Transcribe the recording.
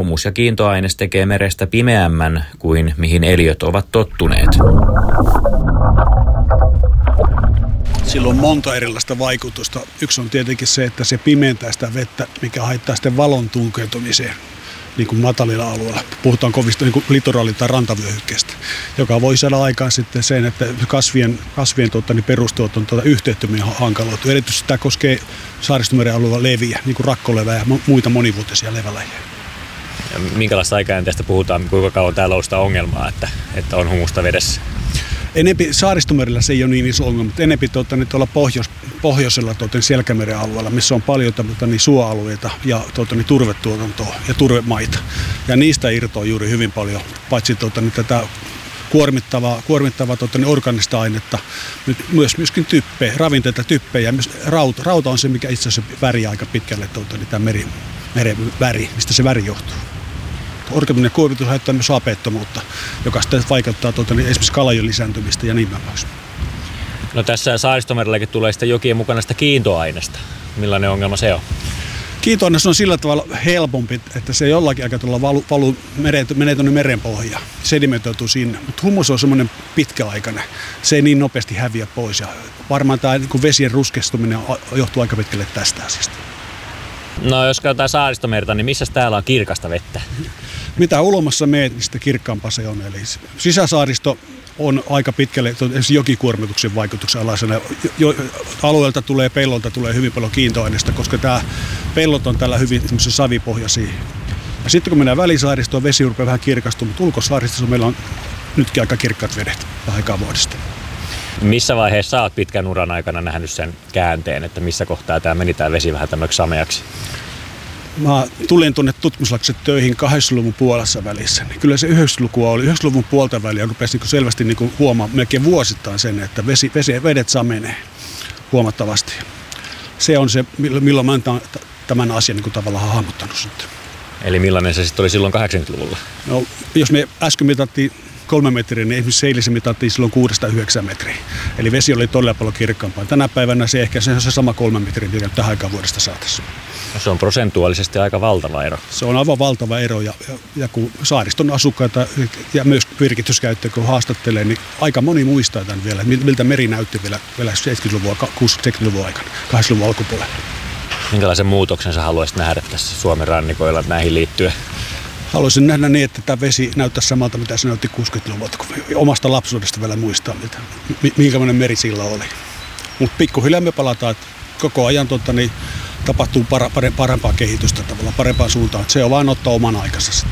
humus ja kiintoaines tekee merestä pimeämmän kuin mihin eliöt ovat tottuneet. Sillä on monta erilaista vaikutusta. Yksi on tietenkin se, että se pimentää sitä vettä, mikä haittaa sitten valon tunkeutumiseen niin kuin matalilla alueilla. Puhutaan kovista niin kuin litoraali- tai rantavyöhykkeestä, joka voi saada aikaan sitten sen, että kasvien perustuotanto yhteyttömiä hankaloituu. Erityisesti tämä koskee Saaristomeren alueella leviä, niin kuin rakkolevää ja muita monivuotisia levälajeja. Minkälaista aikajänteestä puhutaan, kuinka kauan täällä on sitä ongelmaa, että on humusta vedessä? Enempi Saaristomerellä se ei ole niin iso ongelma, mutta enempi tuolla pohjoisella Selkämeren alueella, missä on paljon suoalueita ja turvetuotantoa ja turvemaita. Ja niistä irtoaa juuri hyvin paljon, paitsi tätä kuormittavaa organista ainetta, myöskin typpeä, ravinteita typpeä ja myös rauta. Rauta on se, mikä itse asiassa väriä aika pitkälle tämä meren väri, mistä se väri johtuu. Orgaaninen kuormitus aiheuttaa myös hapeettomuutta, joka sitten vaikuttaa esimerkiksi kalajon lisääntymistä ja niin pois. No tässä Saaristomerelläkin tulee sitten jokien mukana sitä kiintoainesta. Millainen ongelma se on? Kiintoaines on sillä tavalla helpompi, että se jollakin aikaa menee tuonne merenpohjaan, sedimentoituu sinne. Mutta humus on semmoinen pitkäaikainen, se ei niin nopeasti häviä pois. Ja varmaan tämä niin vesien ruskestuminen johtuu aika pitkälle tästä asiasta. No jos katsotaan Saaristomerta, niin missä täällä on kirkasta vettä? Mitä ulomassa meet, niin sitä kirkkaampaa se on. Eli sisäsaaristo on aika pitkälle jokikuormituksen vaikutuksen alaisena. Alueelta pellolta tulee hyvin paljon kiintoaineista, koska tämä pellot on tällä hyvin savipohjaisia. Ja sitten kun mennään välisaaristoon, vesi rupeaa vähän kirkastumaan, mutta ulkosaaristossa meillä on nytkin aika kirkkaat vedet aikaa vuodesta. Missä vaiheessa sä oot pitkän uran aikana nähnyt sen käänteen, että missä kohtaa tämä meni tämä vesi vähän tämmöiksi sameaksi? Mä tulin tuonne tutkimuslaitokseen töihin 80-luvun puolessa välissä. Niin kyllä se 90-luvun puolta väliä rupesi selvästi huomaamaan melkein vuosittain sen, että vedet samenee huomattavasti. Se on se, milloin mä oon tämän asian tavallaan hahmottanut sitten. Eli millainen se sitten oli silloin 80-luvulla? No, jos me äsken mitattiin 3 metriä, niin esimerkiksi eilisen mitattiin silloin 6-9 metriä. Eli vesi oli todella paljon kirkkaampaa. Tänä päivänä se on se sama 3 metriä, mikä tähän aikaan vuodesta saataisiin. No se on prosentuaalisesti aika valtava ero. Se on aivan valtava ero ja kun saariston asukkaita ja myös virkistyskäyttäjä kun haastattelee, niin aika moni muistaa tämän vielä, miltä meri näytti vielä 70-luvun, 60-70-luvun aikana, 80-luvun alkupuolella. Minkälaisen muutoksen sä haluaisit nähdä tässä Suomen rannikoilla näihin liittyen? Haluaisin nähdä niin, että tämä vesi näyttäisi samalta, mitä se näytti 60-luvulta, kun omasta lapsuudesta vielä muistaa, minkälainen meri sillä oli. Mutta pikkuhiljaa me palataan, että koko ajan tapahtuu parempaa kehitystä, tavallaan parempaan suuntaan. Se on vain ottaa oman aikansa.